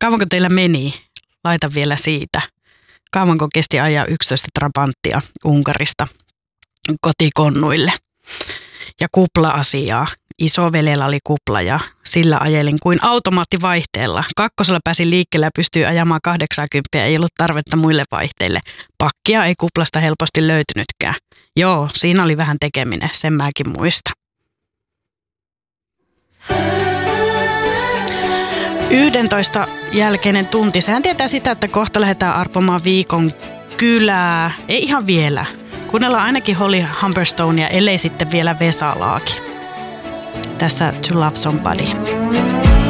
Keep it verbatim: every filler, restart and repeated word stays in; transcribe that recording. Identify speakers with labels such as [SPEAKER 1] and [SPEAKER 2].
[SPEAKER 1] Kauanko teillä meni? Laita vielä siitä. Kauanko kesti ajaa yksitoista trabanttia Unkarista kotikonnuille? Ja kupla-asiaa. Isoveljellä oli kupla ja sillä ajelin kuin automaattivaihteella. Kakkosella pääsin liikkeelle ja pystyi ajamaan kahdeksankymmentä, ei ollut tarvetta muille vaihteille. Pakkia ei kuplasta helposti löytynytkään. Joo, siinä oli vähän tekeminen, sen mäkin muista. yksitoista jälkeinen tunti. Sehän tietää sitä, että kohta lähdetään arpomaan viikon kylää. Ei ihan vielä. Kuunnellaan ainakin Holly Humberstonea, ellei sitten vielä Vesalaakin. Tässä To Love Somebody.